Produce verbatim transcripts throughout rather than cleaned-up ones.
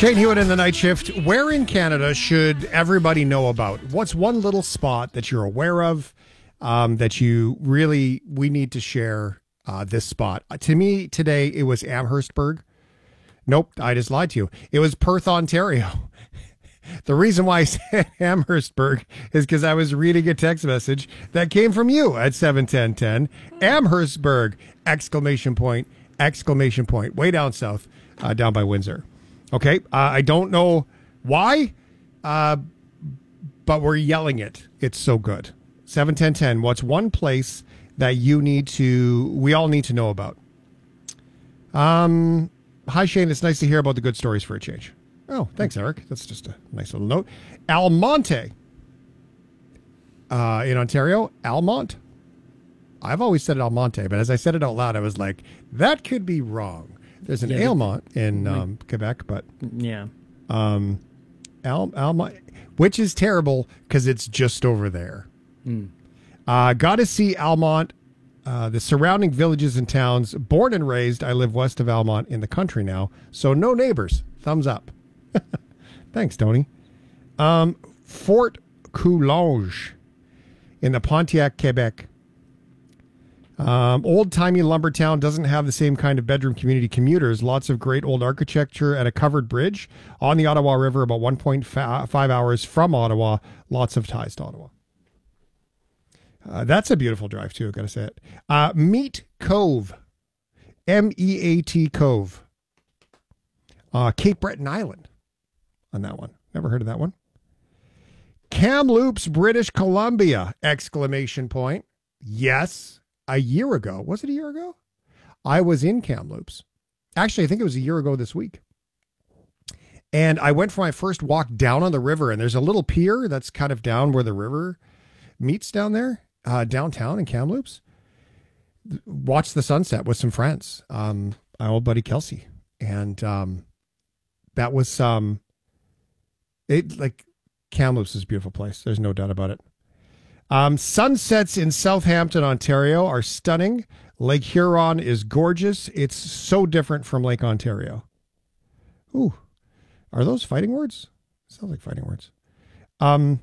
Shane Hewitt in the Night Shift. Where in Canada should everybody know about? What's one little spot that you're aware of um, that you really, we need to share uh, this spot? Uh, to me today, it was Amherstburg. Nope, I just lied to you. It was Perth, Ontario. The reason why I said Amherstburg is because I was reading a text message that came from you at seven ten ten. Amherstburg, exclamation point, exclamation point, way down south, uh, down by Windsor. Okay, uh, I don't know why, uh, but we're yelling it. It's so good. seven ten ten, what's one place that you need to, we all need to know about? Um, hi, Shane. It's nice to hear about the good stories for a change. Oh, thanks, Eric. That's just a nice little note. Almonte uh, in Ontario. Almont. I've always said it Almonte, but as I said it out loud, I was like, that could be wrong. There's an yeah, Almont in um, Quebec, but yeah, um, Al Almont, which is terrible because it's just over there. Mm. Uh, got to see Almont, uh, the surrounding villages and towns. Born and raised, I live west of Almont in the country now, so no neighbors. Thumbs up. Thanks, Tony. Um, Fort Coulonge in the Pontiac, Quebec. Um, old-timey lumber town, doesn't have the same kind of bedroom community commuters. Lots of great old architecture at a covered bridge on the Ottawa River, about one point five hours from Ottawa. Lots of ties to Ottawa. Uh, that's a beautiful drive, too, I've got to say it. Uh, Meat Cove. M E A T Cove. Uh, Cape Breton Island on that one. Never heard of that one. Kamloops, British Columbia, exclamation point. Yes. A year ago, was it a year ago? I was in Kamloops. Actually, I think it was a year ago this week. And I went for my first walk down on the river, and there's a little pier that's kind of down where the river meets down there, uh, downtown in Kamloops. Watched the sunset with some friends, um, my old buddy Kelsey. And um, that was, um, it like, Kamloops is a beautiful place. There's no doubt about it. Um, sunsets in Southampton, Ontario are stunning. Lake Huron is gorgeous. It's so different from Lake Ontario. Ooh, are those fighting words? Sounds like fighting words. Um,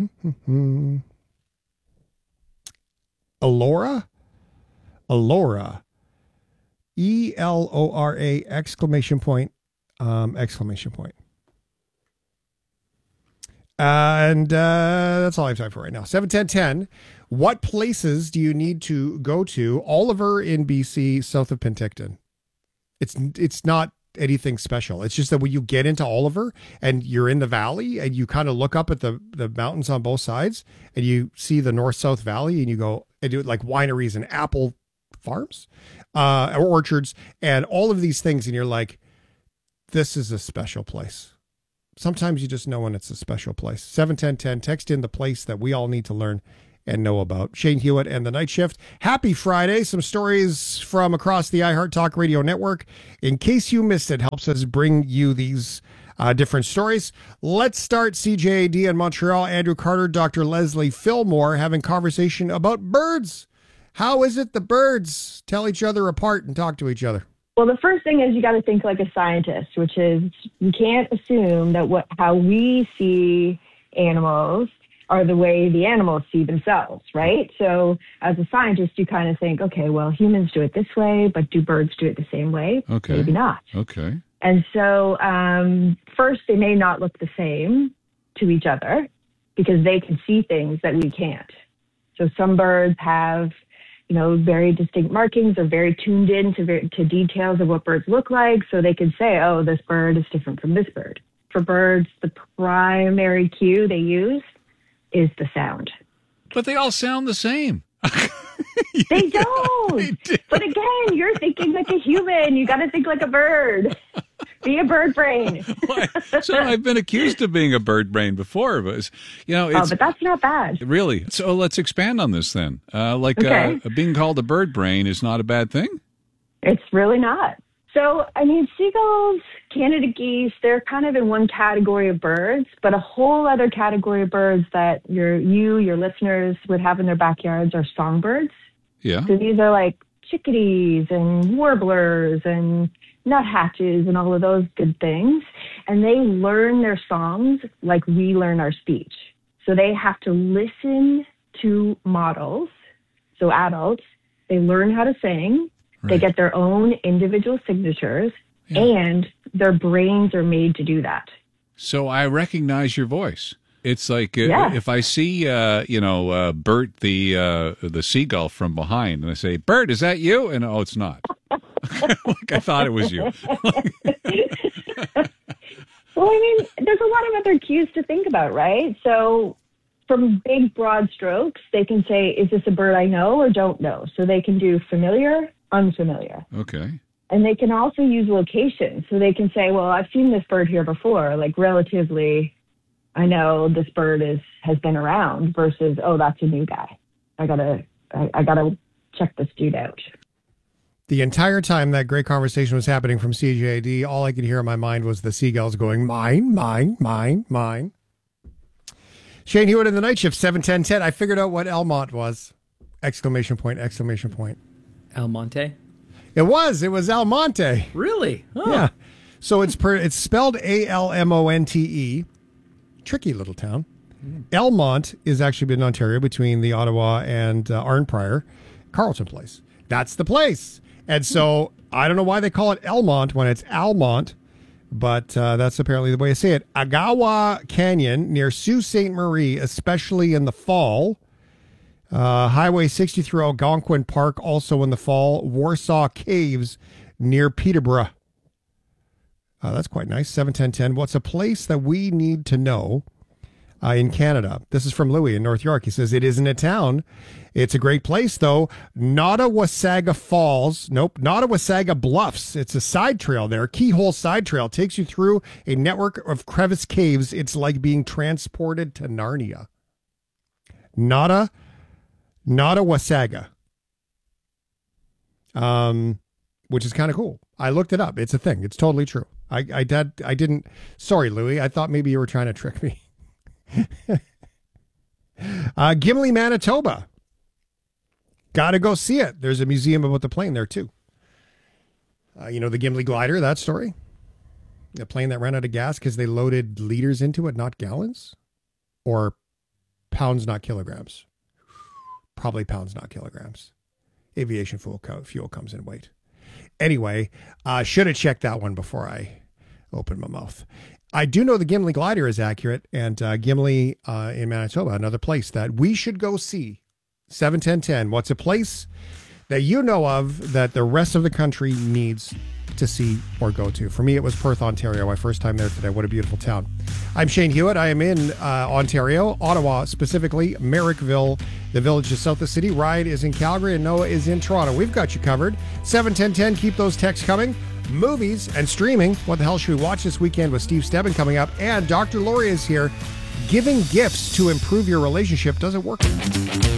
Elora? Elora. E L O R A exclamation point, um, exclamation point. Uh, and uh, that's all I have time for right now. seven ten ten. What places do you need to go to? Oliver in B C, south of Penticton. It's it's not anything special. It's just that when you get into Oliver and you're in the valley and you kind of look up at the, the mountains on both sides and you see the north-south valley and you go and do it like wineries and apple farms, uh, or orchards and all of these things. And you're like, this is a special place. Sometimes you just know when it's a special place. seven ten ten, text in the place that we all need to learn and know about. Shane Hewitt and the Night Shift. Happy Friday. Some stories from across the iHeart Talk Radio network. In case you missed it, helps us bring you these uh, different stories. Let's start C J A D in Montreal. Andrew Carter, Doctor Leslie Fillmore having conversation about birds. How is it the birds tell each other apart and talk to each other? Well, the first thing is you got to think like a scientist, which is you can't assume that what how we see animals are the way the animals see themselves, right? So as a scientist, you kind of think, okay, well, humans do it this way, but do birds do it the same way? Okay. Maybe not. Okay. And so um, first, they may not look the same to each other because they can see things that we can't. So some birds have you know, very distinct markings or very tuned in to, very, to details of what birds look like. So they can say, oh, this bird is different from this bird. For birds, the primary cue they use is the sound. But they all sound the same. They don't. They do. But again, you're thinking like a human. You got to think like a bird. Be a bird brain. So I've been accused of being a bird brain before, but you know, it's, oh, but that's not bad. Really. So let's expand on this then. Uh, like okay. uh, being called a bird brain is not a bad thing. It's really not. So, I mean, seagulls, Canada geese, they're kind of in one category of birds, but a whole other category of birds that your you, your listeners would have in their backyards are songbirds. Yeah. So these are like chickadees and warblers and nuthatches and all of those good things. And they learn their songs like we learn our speech. So they have to listen to models, so adults. They learn how to sing. Right. They get their own individual signatures, yeah. and their brains are made to do that. So I recognize your voice. It's like uh, yeah. if I see, uh, you know, uh, Bert the uh, the seagull from behind, and I say, "Bert, is that you?" And oh, it's not. Like I thought it was you. Well, I mean, there's a lot of other cues to think about, right? So from big, broad strokes, they can say, is this a bird I know or don't know? So they can do familiar, unfamiliar. Okay. And they can also use location. So they can say, well, I've seen this bird here before, like relatively, I know this bird is has been around versus, oh, that's a new guy. I gotta, I, I gotta check this dude out. The entire time that great conversation was happening from C J I D, all I could hear in my mind was the seagulls going, mine, mine, mine, mine. Shane Hewitt in the night shift, seven ten ten. I figured out what Almont was. Exclamation point, exclamation point. Almonte? It was. It was Almonte. Really? Oh. Yeah. So it's per, it's spelled A L M O N T E. Tricky little town. Mm. Elmont is actually in Ontario between the Ottawa and uh, Arnprior, Carleton Place. That's the place. And so I don't know why they call it Elmont when it's Almont, but uh, that's apparently the way to say it. Agawa Canyon near Sault Ste. Marie, especially in the fall. Uh, Highway sixty through Algonquin Park, also in the fall. Warsaw Caves near Peterborough. Uh, that's quite nice. seven ten ten. What's a place that we need to know uh, in Canada? This is from Louis in North York. He says, it isn't a town. It's a great place, though. Nottawasaga Falls. Nope. Nottawasaga Bluffs. It's a side trail there. Keyhole side trail. Takes you through a network of crevice caves. It's like being transported to Narnia. Notta, Nottawasaga. Um, which is kind of cool. I looked it up. It's a thing. It's totally true. I, I did. I didn't. Sorry, Louis. I thought maybe you were trying to trick me. uh, Gimli, Manitoba. Got to go see it. There's a museum about the plane there, too. Uh, you know, the Gimli glider, that story? The plane that ran out of gas because they loaded liters into it, not gallons? Or pounds, not kilograms? Probably pounds, not kilograms. Aviation fuel, co- fuel comes in weight. Anyway, uh, should have checked that one before I opened my mouth. I do know the Gimli glider is accurate, and uh, Gimli uh, in Manitoba, another place that we should go see. seven ten ten. What's a place that you know of that the rest of the country needs to see or go to? For me, it was Perth, Ontario. My first time there today. What a beautiful town. I'm Shane Hewitt. I am in uh, Ontario, Ottawa specifically, Merrickville, the village just south of the city. Ryan is in Calgary and Noah is in Toronto. We've got you covered. seven ten ten. Keep those texts coming. Movies and streaming. What the hell should we watch this weekend with Steve Stebbin coming up? And Doctor Lori is here. Giving gifts to improve your relationship doesn't work.